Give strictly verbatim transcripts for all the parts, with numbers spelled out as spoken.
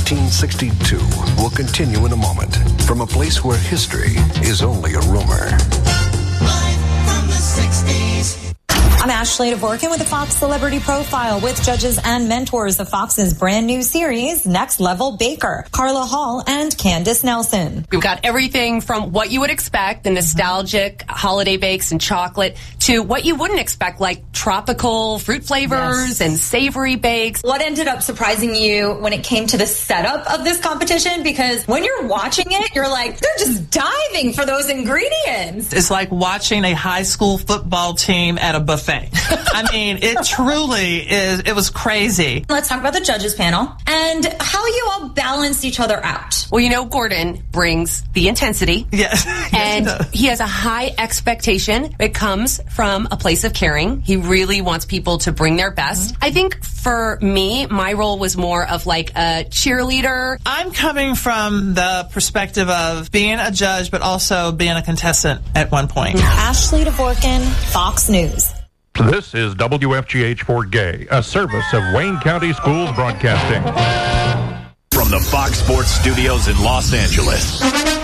nineteen sixty-two will continue in a moment from a place where history is only a rumor. Live from the sixties. I'm Ashley Dvorkin with the Fox Celebrity Profile with judges and mentors of Fox's brand new series, Next Level Baker, Carla Hall and Candace Nelson. We've got everything from what you would expect, the nostalgic holiday bakes and chocolate, to what you wouldn't expect, like tropical fruit flavors yes. and savory bakes. What ended up surprising you when it came to the setup of this competition? Because when you're watching it, you're like, they're just diving for those ingredients. It's like watching a high school football team at a buffet. I mean, it truly is. It was crazy. Let's talk about the judges panel and how you all balanced each other out. Well, you know, Gordon brings the intensity. Yes. And he has a high expectation. It comes from a place of caring. He really wants people to bring their best. Mm-hmm. I think for me, my role was more of like a cheerleader. I'm coming from the perspective of being a judge, but also being a contestant at one point. Ashley Dvorkin, Fox News. This is W F G H for Gay, a service of Wayne County Schools Broadcasting. From the Fox Sports Studios in Los Angeles,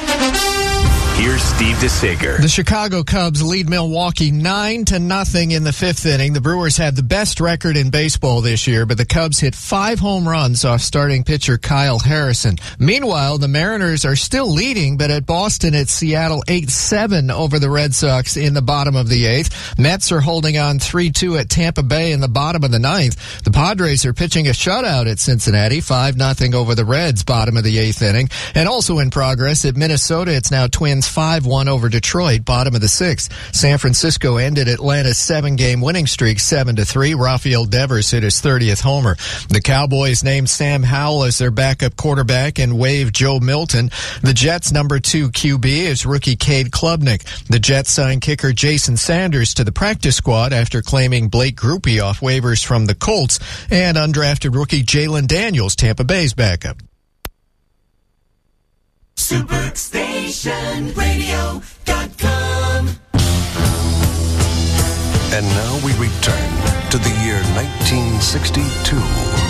here's Steve DeSager. The Chicago Cubs lead Milwaukee nine to nothing in the fifth inning. The Brewers had the best record in baseball this year, but the Cubs hit five home runs off starting pitcher Kyle Harrison. Meanwhile, the Mariners are still leading, but at Boston, it's Seattle eight seven over the Red Sox in the bottom of the eighth. Mets are holding on three two at Tampa Bay in the bottom of the ninth. The Padres are pitching a shutout at Cincinnati, five nothing over the Reds, bottom of the eighth inning. And also in progress at Minnesota, it's now Twins five one over Detroit, bottom of the sixth. San Francisco ended Atlanta's seven-game winning streak seven to three. Rafael Devers hit his thirtieth homer. The Cowboys named Sam Howell as their backup quarterback and waived Joe Milton. The Jets' number two Q B is rookie Cade Klubnik. The Jets signed kicker Jason Sanders to the practice squad after claiming Blake Grupe off waivers from the Colts, and undrafted rookie Jalen Daniels, Tampa Bay's backup. Superstation Radio dot com. And now we return to the year nineteen sixty-two.